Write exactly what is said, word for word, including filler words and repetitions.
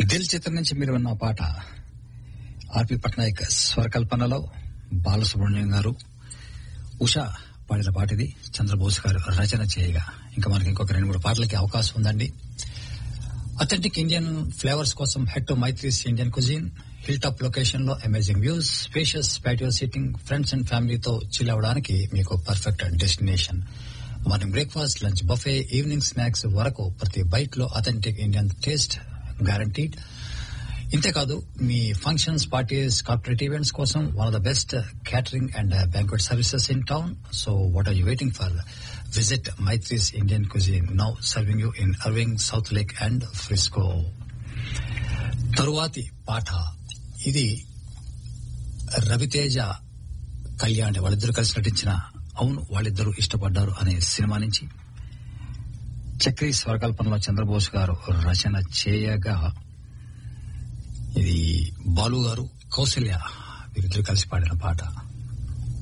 దిల్ చిత్రం నుంచి మీరు విన్న పాట ఆర్పి పట్నాయక్ స్వరకల్పనలో బాలసుబ్రహ్మణ్యం గారు ఉషా పాడిన పాట ఇది. చంద్రబోస్ గారు రచన చేయగా. ఇంకా మనకి ఇంకొక రెండు మూడు పాటలకి అవకాశం ఉందండి. అథెంటిక్ ఇండియన్ ఫ్లేవర్స్ కోసం head to Maitri's Indian cuisine. Hill top location లో amazing views, spacious patio seating, friends and ఫ్యామిలీతో చిల్ అవడానికి మీకు perfect destination. Morning breakfast, lunch buffet, evening snacks వరకు ప్రతి బైట్ లో అథెంటిక్ ఇండియన్ టేస్ట్ గ్యారంటీడ్. ఇంతేకాదు మీ functions, parties, corporate events కోసం one of the best catering and banquet services in town. So what are you waiting for? Visit Maitri's Indian cuisine, now serving you in Irving, south lake and Frisco. తరువాతి పాట ఇది రవితేజ, కళ్యాణ్ వాళ్ళిద్దరూ కలిసి నటించిన అవును వాళ్ళిద్దరూ ఇష్టపడ్డారు అనే సినిమా నుంచి. చక్రీ స్వరకల్పనలో చంద్రబోస్ గారు రచన చేయగా ఇది బాలు గారు, కౌశల్య వీరిద్దరు కలిసి పాడిన పాట.